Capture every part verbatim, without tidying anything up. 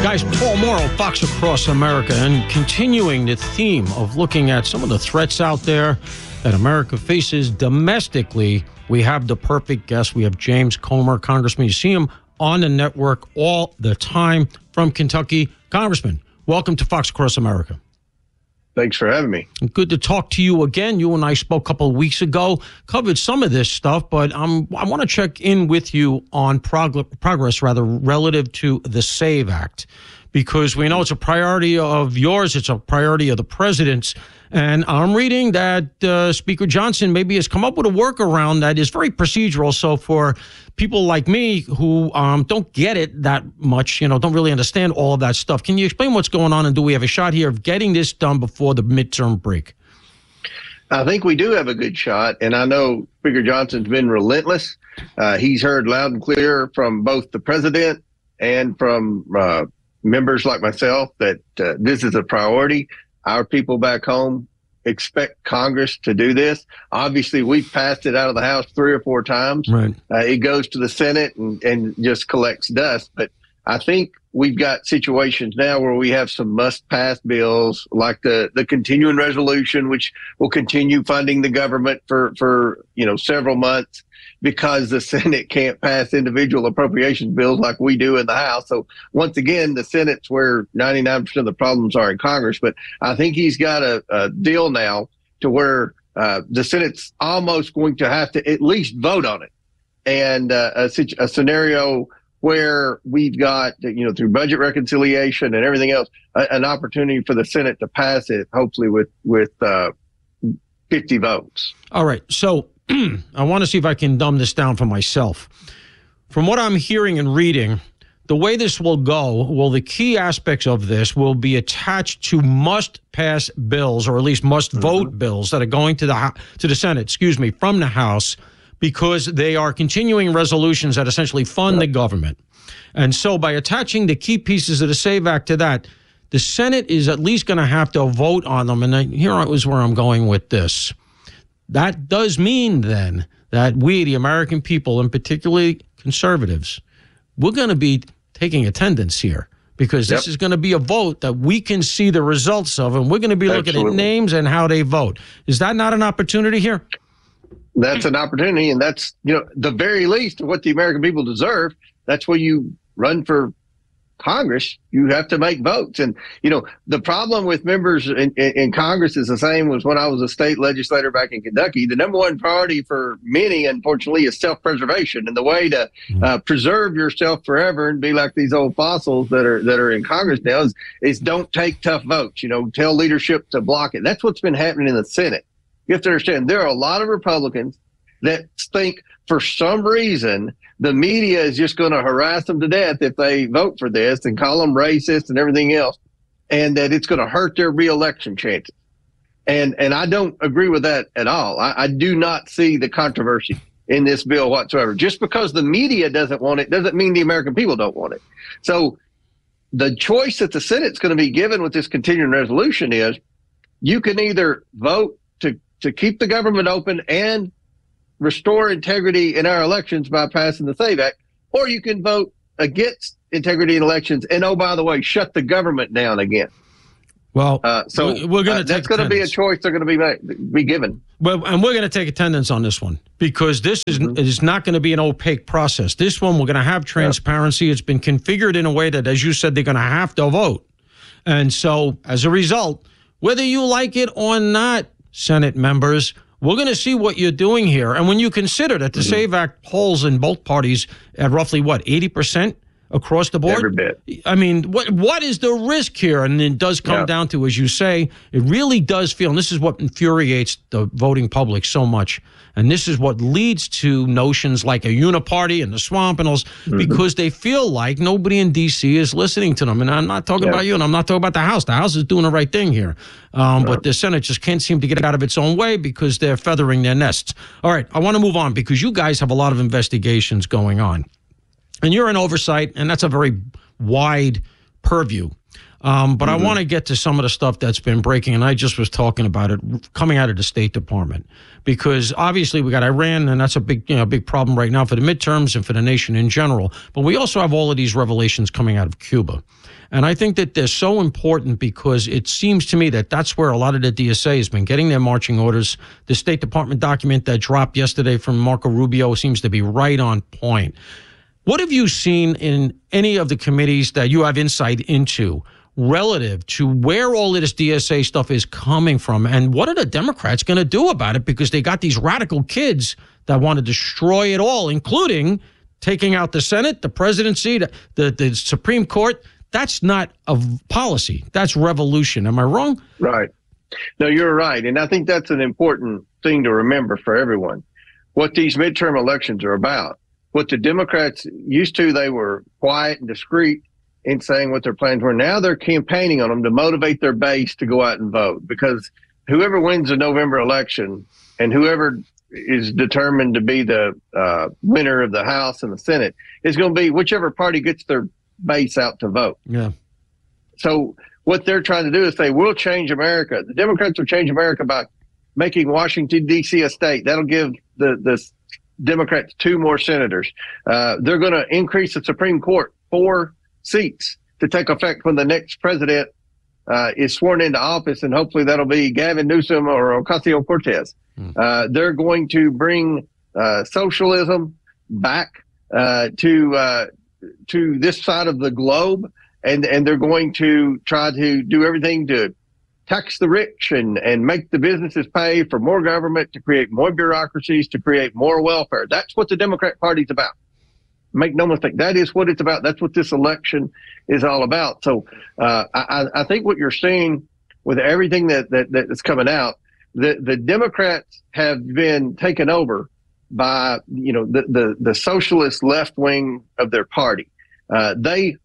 Guys, Paul Morrow, Fox Across America, and continuing the theme of looking at some of the threats out there that America faces domestically, we have the perfect guest. We have James Comer, Congressman. You see him on the network all the time from Kentucky. Congressman, welcome to Fox Across America. Thanks for having me. Good to talk to you again. You and I spoke a couple of weeks ago, covered some of this stuff, but um, I want to check in with you on prog- progress, rather, relative to the SAVE Act, because we know it's a priority of yours. It's a priority of the president's. And I'm reading that uh, Speaker Johnson maybe has come up with a workaround that is very procedural. So for people like me who um, don't get it that much, you know, don't really understand all of that stuff, can you explain what's going on, and do we have a shot here of getting this done before the midterm break? I think we do have a good shot, and I know Speaker Johnson's been relentless. Uh, he's heard loud and clear from both the president and from uh, members like myself that uh, this is a priority. Our people back home expect Congress to do this. Obviously, we've passed it out of the House three or four times. Right. Uh, it goes to the Senate and, and just collects dust. But I think we've got situations now where we have some must-pass bills, like the, the continuing resolution, which will continue funding the government for, for you know several months, because the Senate can't pass individual appropriations bills like we do in the House. So once again, the Senate's where ninety-nine percent of the problems are in Congress. But I think he's got a, a deal now to where uh, the Senate's almost going to have to at least vote on it. And uh, a, a scenario where we've got, you know, through budget reconciliation and everything else, a, an opportunity for the Senate to pass it, hopefully with, with uh, fifty votes. All right. So I want to see if I can dumb this down for myself. From what I'm hearing and reading, the way this will go, well, the key aspects of this will be attached to must-pass bills, or at least must-vote mm-hmm. bills that are going to the to the Senate, excuse me, from the House, because they are continuing resolutions that essentially fund the government. And so by attaching the key pieces of the SAVE Act to that, the Senate is at least going to have to vote on them. And here is where I'm going with this. That does mean then that we, the American people, and particularly conservatives, we're going to be taking attendance here, because this yep. is going to be a vote that we can see the results of, and we're going to be looking Absolutely. At names and how they vote. Is that not an opportunity here? That's an opportunity, and that's, you know, the very least of what the American people deserve. That's where you run for Congress. You have to make votes. And, you know, the problem with members in, in, in Congress is the same as when I was a state legislator back in Kentucky. The number one priority for many, unfortunately, is self-preservation. And the way to uh, preserve yourself forever and be like these old fossils that are that are in Congress now is, is don't take tough votes. You know, tell leadership to block it. That's what's been happening in the Senate. You have to understand there are a lot of Republicans that think for some reason the media is just going to harass them to death if they vote for this and call them racist and everything else, and that it's going to hurt their reelection chances. And and I don't agree with that at all. I, I do not see the controversy in this bill whatsoever. Just because the media doesn't want it doesn't mean the American people don't want it. So the choice that the Senate's going to be given with this continuing resolution is you can either vote to to keep the government open and restore integrity in our elections by passing the SAVE Act, or you can vote against integrity in elections and, oh, by the way, shut the government down again. Well, uh, so we're going to uh, that's going to be a choice they're going to be made, be given. Well, and we're going to take attendance on this one, because this is mm-hmm. is not going to be an opaque process. This one, we're going to have transparency. Yeah. It's been configured in a way that, as you said, they're going to have to vote. And so, as a result, whether you like it or not, Senate members, we're going to see what you're doing here. And when you consider that the mm-hmm. SAVE Act polls in both parties at roughly, what, eighty percent across the board? Every bit. I mean, what what is the risk here? And it does come yeah. down to, as you say, it really does feel, and this is what infuriates the voting public so much, and this is what leads to notions like a uniparty and the swamp and all, mm-hmm. because they feel like nobody in D C is listening to them. And I'm not talking yeah. about you, and I'm not talking about the House. The House is doing the right thing here. Um, but the Senate just can't seem to get out of its own way because they're feathering their nests. All right, I want to move on, because you guys have a lot of investigations going on. And you're in oversight, and that's a very wide purview Um, but Mm-hmm. I want to get to some of the stuff that's been breaking, and I just was talking about it coming out of the State Department, because obviously we got Iran, and that's a big, you know, big problem right now for the midterms and for the nation in general. But we also have all of these revelations coming out of Cuba. And I think that they're so important because it seems to me that that's where a lot of the D S A has been getting their marching orders. The State Department document that dropped yesterday from Marco Rubio seems to be right on point. What have you seen in any of the committees that you have insight into relative to where all of this D S A stuff is coming from? And what are the Democrats going to do about it? Because they got these radical kids that want to destroy it all, including taking out the Senate, the presidency, the, the, the Supreme Court. That's not a policy. That's revolution. Am I wrong? Right. No, you're right. And I think that's an important thing to remember for everyone. What these midterm elections are about. What the Democrats used to, they were quiet and discreet in saying what their plans were. Now they're campaigning on them to motivate their base to go out and vote, because whoever wins the November election and whoever is determined to be the uh, winner of the House and the Senate is going to be whichever party gets their base out to vote. Yeah. So what they're trying to do is say, we'll change America. The Democrats will change America by making Washington, D C a state. That'll give the, the Democrats two more senators. Uh, they're going to increase the Supreme Court four seats to take effect when the next president uh, is sworn into office, and hopefully that'll be Gavin Newsom or Ocasio-Cortez. Hmm. Uh, they're going to bring uh, socialism back uh, to uh, to this side of the globe, and and they're going to try to do everything to tax the rich and, and make the businesses pay for more government, to create more bureaucracies, to create more welfare. That's what the Democrat Party's about. Make no mistake, that is what it's about. That's what this election is all about. So uh, I, I think what you're seeing with everything that, that that's coming out, the, the Democrats have been taken over by, you know, the, the, the socialist left wing of their party. Uh, they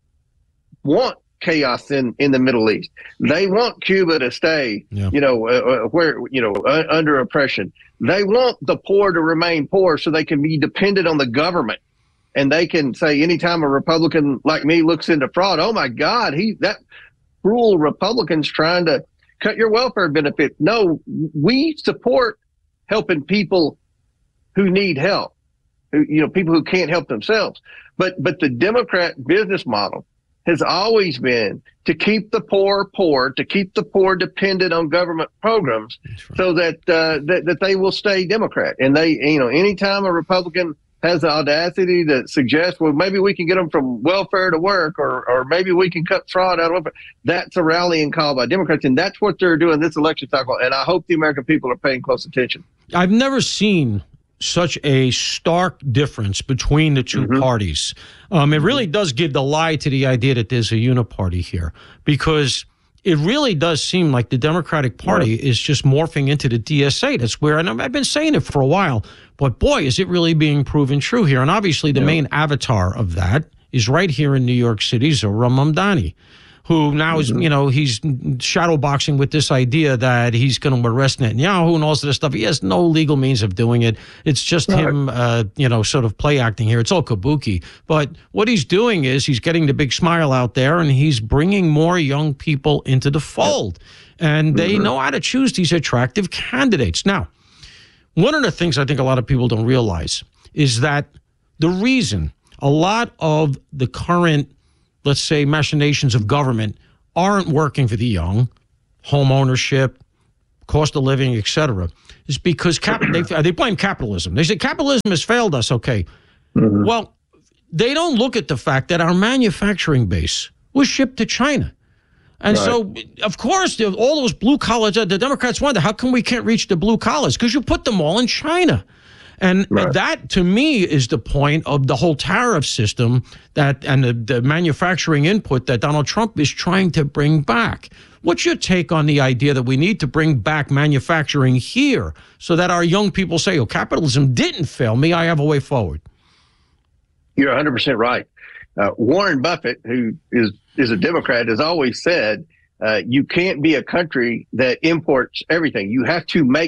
want chaos in, in the Middle East. They want Cuba to stay, yeah. you know, uh, where, you know, uh, under oppression. They want the poor to remain poor so they can be dependent on the government. And they can say, anytime a Republican like me looks into fraud, oh my God, he, that cruel Republican's trying to cut your welfare benefits. No, we support helping people who need help, who, you know, people who can't help themselves. But, but the Democrat business model has always been to keep the poor poor, to keep the poor dependent on government programs, right. so that, uh, that that they will stay Democrat. And they, you know, anytime a Republican has the audacity to suggest, well, maybe we can get them from welfare to work, or or maybe we can cut fraud out of welfare, that's a rallying call by Democrats, and that's what they're doing this election cycle. And I hope the American people are paying close attention. I've never seen such a stark difference between the two mm-hmm. parties. Um, it really does give the lie to the idea that there's a uniparty here, because it really does seem like the Democratic Party yeah. is just morphing into the D S A. That's where, and I've been saying it for a while, but boy, is it really being proven true here. And obviously the yeah. main avatar of that is right here in New York City, Zohran Mamdani, who now is, you know, he's shadow boxing with this idea that he's going to arrest Netanyahu and all of this stuff. He has no legal means of doing it. It's just right. him, uh, you know, sort of play acting here. It's all kabuki. But what he's doing is he's getting the big smile out there, and he's bringing more young people into the fold. And they mm-hmm. know how to choose these attractive candidates. Now, one of the things I think a lot of people don't realize is that the reason a lot of the current, let's say, machinations of government aren't working for the young, home ownership, cost of living, et cetera, is because cap- they, they blame capitalism. They say capitalism has failed us, okay. Mm-hmm. Well, they don't look at the fact that our manufacturing base was shipped to China. And right. so, of course, all those blue collars, the Democrats wonder, how come we can't reach the blue collars? Because you put them all in China. And right. that, to me, is the point of the whole tariff system that and the, the manufacturing input that Donald Trump is trying to bring back. What's your take on the idea that we need to bring back manufacturing here so that our young people say, oh, capitalism didn't fail me, I have a way forward? You're one hundred percent right. Uh, Warren Buffett, who is, is a Democrat, has always said, uh, you can't be a country that imports everything. You have to make